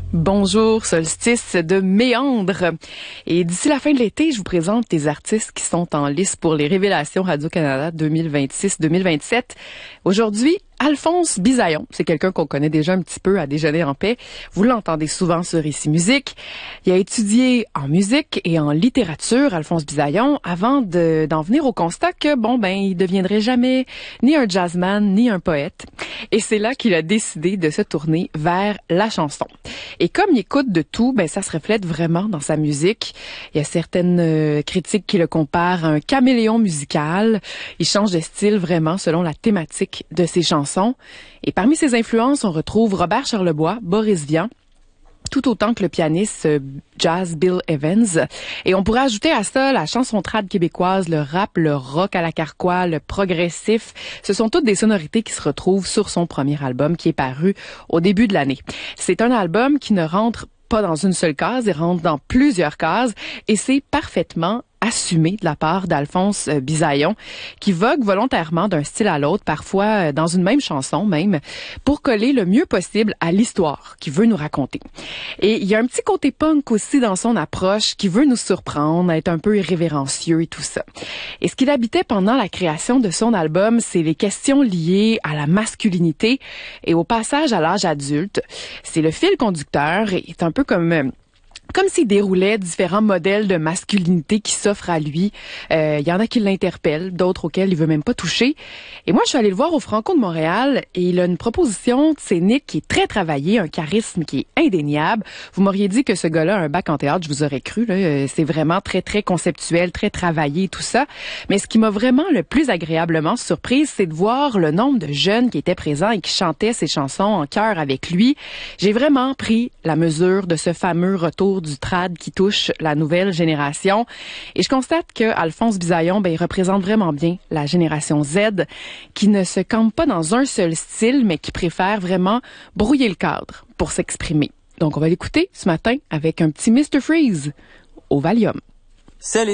Bonjour, solstice de méandre. Et d'ici la fin de l'été, je vous présente des artistes qui sont en lice pour les révélations Radio-Canada 2026-2027. Aujourd'hui, Alphonse Bisaillon, c'est quelqu'un qu'on connaît déjà un petit peu à Déjeuner en paix. Vous l'entendez souvent sur Ici Musique. Il a étudié en musique et en littérature, Alphonse Bisaillon, avant d'en venir au constat que, il deviendrait jamais ni un jazzman, ni un poète. Et c'est là qu'il a décidé de se tourner vers la chanson. Et comme il écoute de tout, ça se reflète vraiment dans sa musique. Il y a certaines critiques qui le comparent à un caméléon musical. Il change de style vraiment selon la thématique de ses chansons. Et parmi ses influences, on retrouve Robert Charlebois, Boris Vian, tout autant que le pianiste jazz Bill Evans. Et on pourrait ajouter à ça la chanson trad québécoise, le rap, le rock à la carquois, le progressif. Ce sont toutes des sonorités qui se retrouvent sur son premier album qui est paru au début de l'année. C'est un album qui ne rentre pas dans une seule case, il rentre dans plusieurs cases et c'est parfaitement assumé de la part d'Alphonse Bisaillon, qui vogue volontairement d'un style à l'autre, parfois dans une même chanson même, pour coller le mieux possible à l'histoire qu'il veut nous raconter. Et il y a un petit côté punk aussi dans son approche qui veut nous surprendre, être un peu irrévérencieux et tout ça. Et ce qu'il habitait pendant la création de son album, c'est les questions liées à la masculinité et au passage à l'âge adulte. C'est le fil conducteur et est un peu comme s'il déroulait différents modèles de masculinité qui s'offrent à lui. Il y en a qui l'interpellent, d'autres auxquels il veut même pas toucher. Et moi, je suis allée le voir au Franco de Montréal et il a une proposition scénique qui est très travaillée, un charisme qui est indéniable. Vous m'auriez dit que ce gars-là a un bac en théâtre, je vous aurais cru. Là. C'est vraiment très, très conceptuel, très travaillé, tout ça. Mais ce qui m'a vraiment le plus agréablement surprise, c'est de voir le nombre de jeunes qui étaient présents et qui chantaient ses chansons en chœur avec lui. J'ai vraiment pris la mesure de ce fameux retour du trad qui touche la nouvelle génération. Et je constate que Alphonse Bisaillon, il représente vraiment bien la génération Z qui ne se campe pas dans un seul style, mais qui préfère vraiment brouiller le cadre pour s'exprimer. Donc, on va l'écouter ce matin avec un petit Mr. Freeze au Valium.